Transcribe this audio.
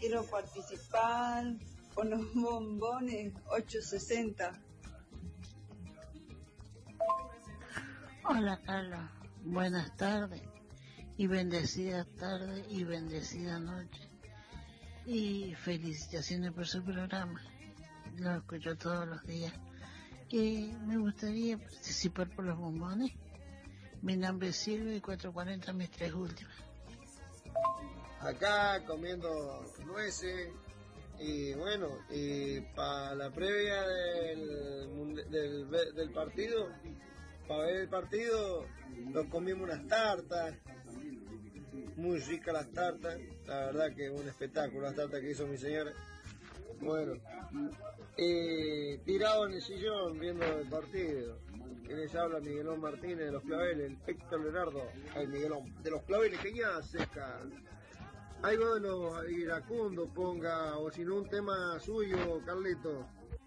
quiero participar con los bombones 860. Hola Carla, buenas tardes y bendecida tarde y bendecida noche y felicitaciones por su programa, lo escucho todos los días. Que me gustaría participar por los bombones. Mi nombre es Silvio y 440 mis tres últimas. Acá comiendo nueces y bueno, y para la previa del partido, para ver el partido, nos comimos unas tartas, muy ricas las tartas, la verdad que un espectáculo las tartas que hizo mi señora. Bueno, tirado en el sillón viendo el partido. Que les habla Miguelón Martínez de Los Claveles, el Héctor Leonardo, el Miguelón de Los Claveles, que ya seca. Ahí bueno, iracundo ponga, o si no un tema suyo, Carlito.